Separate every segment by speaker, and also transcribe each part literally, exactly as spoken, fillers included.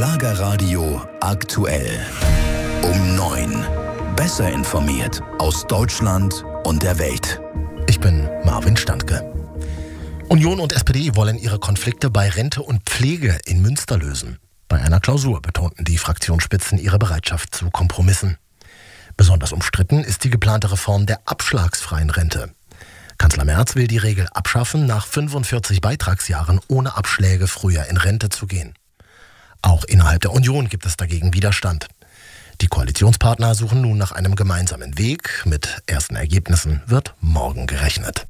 Speaker 1: Schlagerradio aktuell. Um neun. Besser informiert aus Deutschland und der Welt.
Speaker 2: Ich bin Marvin Standke. Union und S P D wollen ihre Konflikte bei Rente und Pflege in Münster lösen. Bei einer Klausur betonten die Fraktionsspitzen ihre Bereitschaft zu Kompromissen. Besonders umstritten ist die geplante Reform der abschlagsfreien Rente. Kanzler Merz will die Regel abschaffen, nach fünfundvierzig Beitragsjahren ohne Abschläge früher in Rente zu gehen. Auch innerhalb der Union gibt es dagegen Widerstand. Die Koalitionspartner suchen nun nach einem gemeinsamen Weg. Mit ersten Ergebnissen wird morgen gerechnet.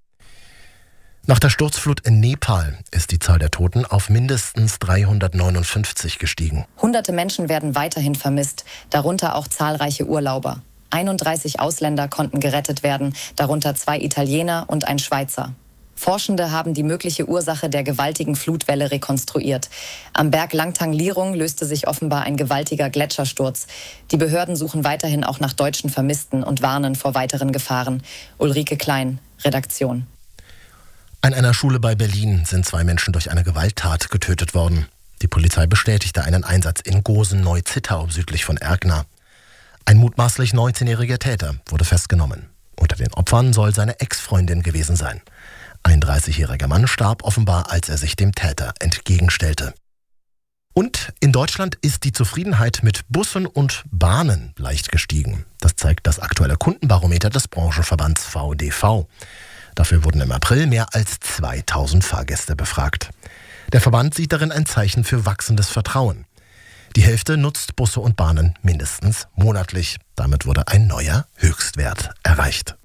Speaker 2: Nach der Sturzflut in Nepal ist die Zahl der Toten auf mindestens dreihundertneunundfünfzig gestiegen.
Speaker 3: Hunderte Menschen werden weiterhin vermisst, darunter auch zahlreiche Urlauber. einunddreißig Ausländer konnten gerettet werden, darunter zwei Italiener und ein Schweizer. Forschende haben die mögliche Ursache der gewaltigen Flutwelle rekonstruiert. Am Berg Langtang-Lirung löste sich offenbar ein gewaltiger Gletschersturz. Die Behörden suchen weiterhin auch nach deutschen Vermissten und warnen vor weiteren Gefahren. Ulrike Klein, Redaktion.
Speaker 2: An einer Schule bei Berlin sind zwei Menschen durch eine Gewalttat getötet worden. Die Polizei bestätigte einen Einsatz in Gosen-Neu-Zittau südlich von Erkner. Ein mutmaßlich neunzehnjähriger Täter wurde festgenommen. Unter den Opfern soll seine Ex-Freundin gewesen sein. Ein dreißigjähriger Mann starb offenbar, als er sich dem Täter entgegenstellte. Und in Deutschland ist die Zufriedenheit mit Bussen und Bahnen leicht gestiegen. Das zeigt das aktuelle Kundenbarometer des Branchenverbands V D V. Dafür wurden im April mehr als zweitausend Fahrgäste befragt. Der Verband sieht darin ein Zeichen für wachsendes Vertrauen. Die Hälfte nutzt Busse und Bahnen mindestens monatlich. Damit wurde ein neuer Höchstwert erreicht.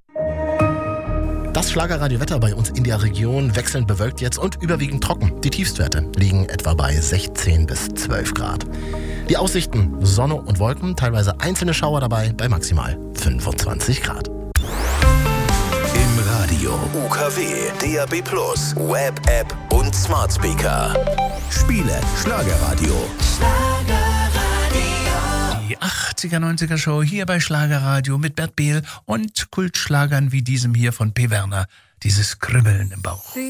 Speaker 2: Das Schlagerradio-Wetter bei uns in der Region wechselnd bewölkt jetzt und überwiegend trocken. Die Tiefstwerte liegen etwa bei sechzehn bis zwölf Grad. Die Aussichten: Sonne und Wolken, teilweise einzelne Schauer dabei bei maximal fünfundzwanzig Grad.
Speaker 1: Im Radio U K W, D A B plus, Web-App und Smart Speaker. Spiele Schlagerradio.
Speaker 4: Die achtziger, neunziger Show hier bei Schlagerradio mit Bert Behl und Kultschlagern wie diesem hier von P. Werner. Dieses Kribbeln im Bauch.